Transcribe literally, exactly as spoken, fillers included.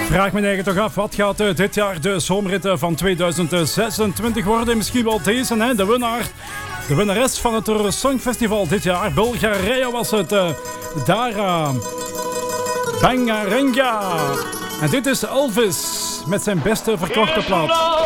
Vraag me eigen toch af, wat gaat uh, dit jaar de zomerrit uh, van tweeduizend zesentwintig worden? Misschien wel deze, hè? De winnaar, de winnares van het Songfestival dit jaar. Bulgarije was het, uh, Dara Bangarenga. En dit is Elvis met zijn beste verkochte plaat.